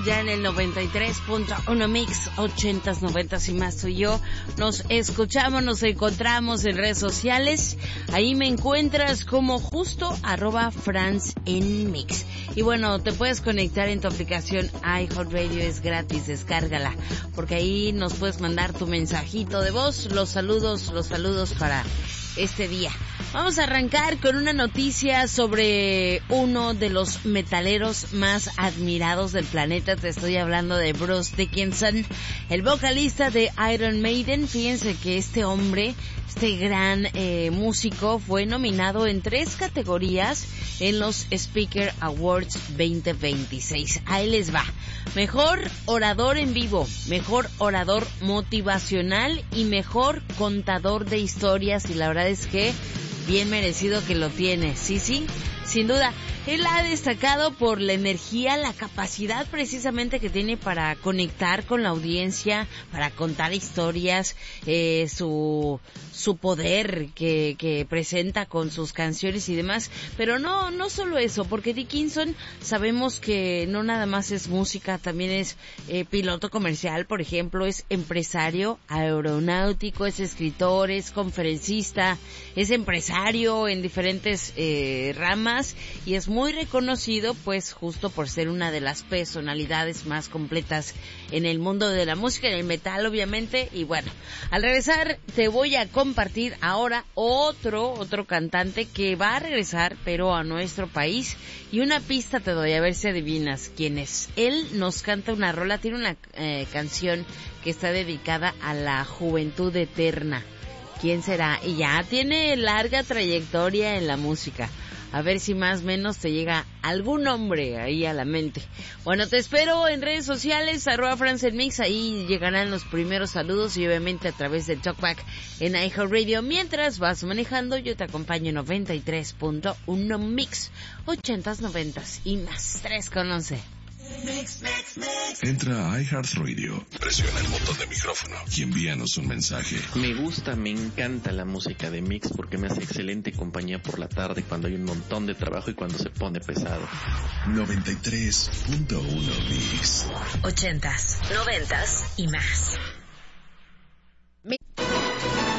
ya en el 93.1 Mix, 80s, 90s y más. Tú y yo nos escuchamos, nos encontramos en redes sociales. Ahí me encuentras como justo @FransEnMix. Y bueno, te puedes conectar en tu aplicación iHeartRadio, es gratis, descárgala, porque ahí nos puedes mandar tu mensajito de voz, los saludos para este día. Vamos a arrancar con una noticia sobre uno de los metaleros más admirados del planeta. Te estoy hablando de Bruce Dickinson, el vocalista de Iron Maiden. Fíjense que este hombre, este gran músico, fue nominado en 3 categorías en los Speaker Awards 2026. Ahí les va: mejor orador en vivo, mejor orador motivacional y mejor contador de historias. Y la verdad es que bien merecido que lo tiene, sí, sin duda. Él ha destacado por la energía, la capacidad precisamente que tiene para conectar con la audiencia, para contar historias, su poder que presenta con sus canciones y demás. Pero no solo eso, porque Dickinson sabemos que no nada más es música, también es piloto comercial, por ejemplo, es empresario aeronáutico, es escritor, es conferencista, es empresario en diferentes ramas, y es muy reconocido pues justo por ser una de las personalidades más completas en el mundo de la música, en el metal obviamente. Y bueno, al regresar te voy a compartir ahora otro cantante que va a regresar pero a nuestro país, y una pista te doy a ver si adivinas quién es. Él nos canta una rola, tiene una canción que está dedicada a la juventud eterna. ¿Quién será? Y ya tiene larga trayectoria en la música. A ver si más o menos te llega algún nombre ahí a la mente. Bueno, te espero en redes sociales, @FransEnMix, ahí llegarán los primeros saludos y obviamente a través del Talkback en iHeartRadio. Mientras vas manejando, yo te acompaño en 93.1 Mix, 80s, 90s y más, 3:11. Entra a iHeartRadio, presiona el botón de micrófono y envíanos un mensaje. Me encanta la música de Mix porque me hace excelente compañía por la tarde cuando hay un montón de trabajo y cuando se pone pesado. 93.1 Mix, 80s, 90s y más.